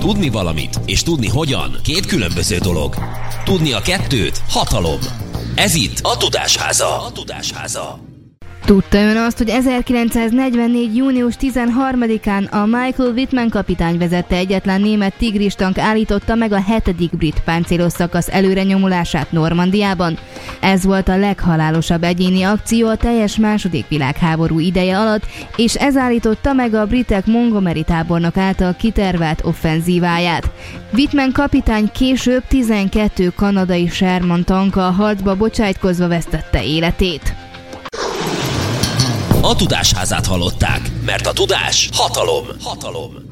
Tudni valamit és tudni hogyan két különböző dolog. Tudni a kettőt hatalom. Ez itt a Tudásháza. Tudta ön azt, hogy 1944. június 13-án a Michael Wittmann kapitány vezette egyetlen német tigris tank állította meg a 7. brit páncélos szakasz előrenyomulását Normandiában? Ez volt a leghalálosabb egyéni akció a teljes II. Világháború ideje alatt, és ez állította meg a britek Montgomery tábornok által kitervelt offenzíváját. Wittmann kapitány később 12 kanadai Sherman tankkal harcba bocsájtkozva vesztette életét. A Tudásházát hallották, mert a tudás hatalom.